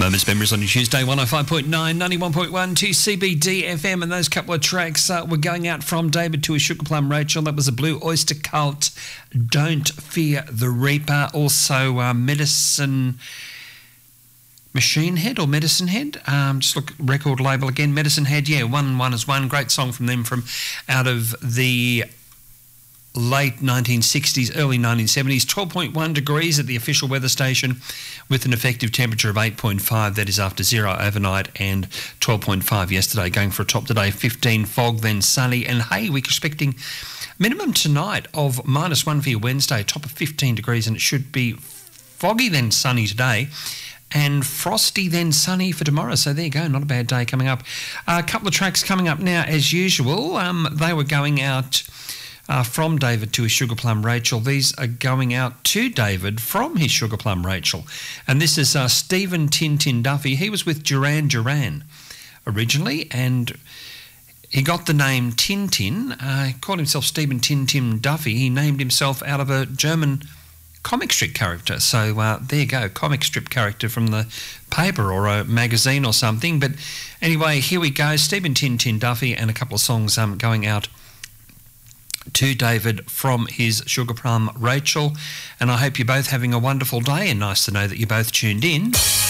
Moments Memories on your Tuesday, 105.9, 91.1 to CBD FM, and those couple of tracks were going out from David to a Sugar Plum Rachel. That was a Blue Oyster Cult, Don't Fear the Reaper. Also Medicine Machine Head or Medicine Head. Just look, record label again, Medicine Head. Yeah, one is one. Great song from them from out of the late 1960s, early 1970s. 12.1 degrees at the official weather station with an effective temperature of 8.5. That is after zero overnight, and 12.5 yesterday. Going for a top today, 15 fog, then sunny. And hey, we're expecting minimum tonight of -1 for your Wednesday, top of 15 degrees, and it should be foggy then sunny today. And frosty then sunny for tomorrow. So there you go, not a bad day coming up. A couple of tracks coming up now as usual. They were going out from David to his Sugar Plum Rachel. These are going out to David from his Sugar Plum Rachel. And this is Stephen Tintin Duffy. He was with Duran Duran originally, and he got the name Tintin. He called himself Stephen Tintin Duffy. He named himself out of a German comic strip character. So there you go, comic strip character from the paper or a magazine or something. But anyway, here we go, Stephen Tintin Duffy, and a couple of songs going out to David from his Sugar Plum Rachel. And I hope you're both having a wonderful day, and nice to know that you're both tuned in.